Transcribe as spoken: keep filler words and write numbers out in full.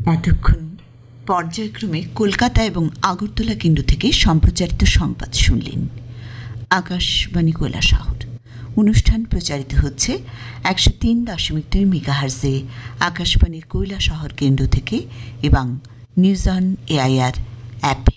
এতক্ষণ পর্যায়ক্রমে কলকাতা এবং আগরতলা কেন্দ্র থেকে সম্প্রচারিত সংবাদ শুনলেন। আকাশবাণী কৈলাসহর অনুষ্ঠান প্রচারিত হচ্ছে একশো তিন দশমিক দুই মেগাহার্জে আকাশবাণীর কৈলাসহর কেন্দ্র থেকে এবং নিউজ অন এআইআর অ্যাপে।